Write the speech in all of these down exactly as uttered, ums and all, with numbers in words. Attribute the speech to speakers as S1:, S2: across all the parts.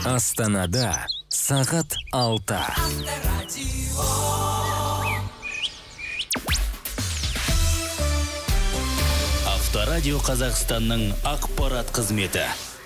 S1: Астанада сағат алты. Авторадио Қазақстанның ақпарат қызметі.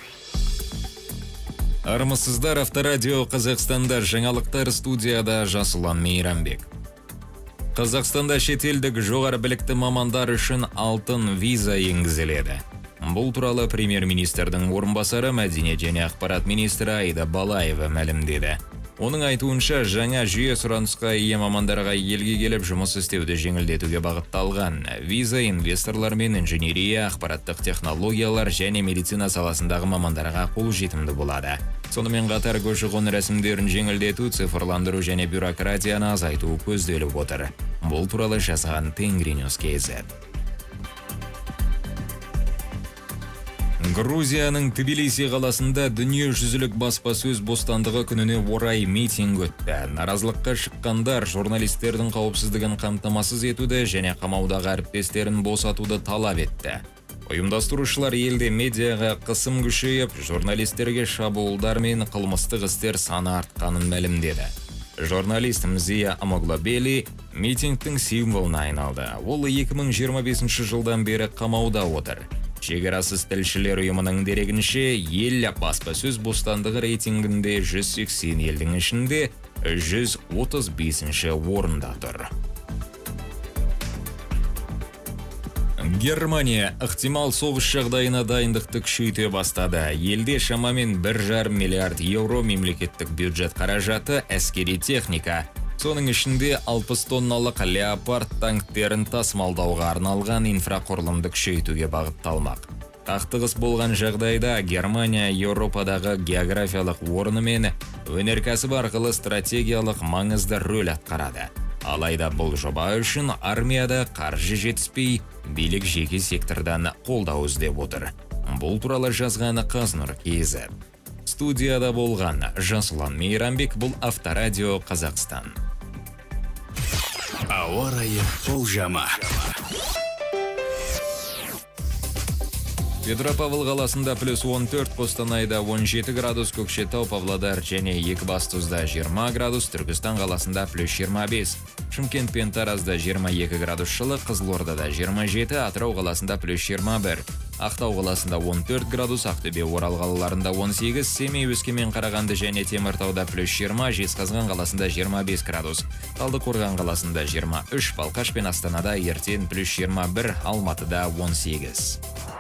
S1: Армысыздар, Авторадио Қазақстанда жаңалықтар, студияда Жасұлан Мейрамбек. Қазақстанда шетелдік жоғары білікті мамандар үшін алтын виза енгізіледі. Бұл туралы премьер-министрдің орынбасары, мәдениет және ақпарат министрі Аида Балаева мәлімдеді. Оның айтуынша, жаңа жүйе сұранысқа ие мамандарға елге келіп жұмыс істеуді жеңілдетуге бағытталған. Виза инвесторлар мен инженерия, ақпараттық технологиялар және медицина саласындағы мамандарға қолжетімді болады. Сонымен қатар көші-қон рәсімдерін жеңілдету, цифрландыру және бюрократияны азайту көзделіп отыр. Бұл туралы жазған Тенгринюс кз. Грузияның Тбилиси қаласында дүниежүзілік баспасөз бостандығы күніне орай митинг өтті. Наразылыққа шыққандар журналистердің қауіпсіздігін қамтамасыз етуді және қамаудағы әріптестерін босатуды талап етті. Ұйымдастырушылар елде медиаға қысым күшейіп, журналистерге шабуылдар мен қылмыстық істер саны артқанын мәлімдеді. Журналист Мзия Амоглобели митингтің символына айналды. Ол екі мың жиырма бесінші жылдан бері қамауда отыр. Шекарасыз тілшілер ұйымының дерегінше, ел баспасөз бостандығы рейтингінде жүз сексен елдің ішінде жүз отыз бесінші орында тұр. Германия ықтимал соғыс жағдайына дайындықты күшейте бастады. Елде шамамен бір жарым миллиард еуро мемлекеттік бюджет қаражаты әскери техника. Соның ішінде алпыс тонналық Леопард танктерін тасымалдауға арналған инфрақұрылымды күшейтуге бағытталмақ. Қақтығыс болған жағдайда Германия Еуропадағы географиялық орны мен өнеркәсіп арқылы стратегиялық маңызды рөл атқарады. Алайда бұл жоба үшін армияда қаржы жетіспей, билік жеке сектордан қолдау іздеп отыр. Бұл туралы жазғаны Қазнұр кз. Студияда болған Жасұлан Мейрамбек, бұл Авторадио Қазақстан. Ауа райы болжамы. Петропавл қаласында плюс он төрт, Қостанайда он жеті градус, Көкшетау, Павлодар және Екібастұзда жиырма градус, Түркістан қаласында плюс жиырма бес, Шымкент пен Таразда жиырма екі градус жылы, Қызылордада жиырма жеті, Атырау қаласында плюс жиырма бір, Ақтау қаласында он төрт градус, Ақтөбе, Орал қалаларында он сегіз, Семей, Өскемен, Қарағанды және Теміртауда плюс жиырма, Жезқазған қаласында жиырма бес градус, Талдықорған қаласында жиырма үш, Балқаш пен Астанада ертең плюс жиырма бір, Алматыда он сегіз.